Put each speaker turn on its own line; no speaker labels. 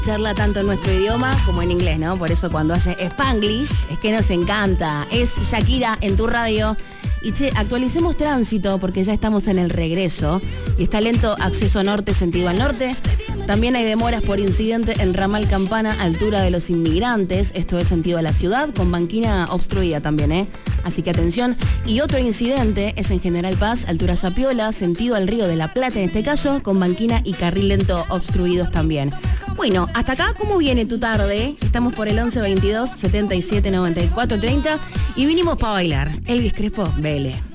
charla tanto en nuestro idioma como en inglés, ¿no? Por eso cuando hace Spanglish es que nos encanta. Es Shakira en tu radio. Y che, actualicemos tránsito porque ya estamos en el regreso y está lento acceso norte, sentido al norte. También hay demoras por incidente en ramal Campana, altura de los Inmigrantes. Esto es sentido a la ciudad, con banquina obstruida también, ¿eh? Así que atención. Y otro incidente es en General Paz, altura Zapiola, sentido al Río de la Plata en este caso, con banquina y carril lento obstruidos también. Bueno, hasta acá, ¿cómo viene tu tarde? Estamos por el 11 22 77 94 30 y vinimos para bailar. Elvis Crespo, vele.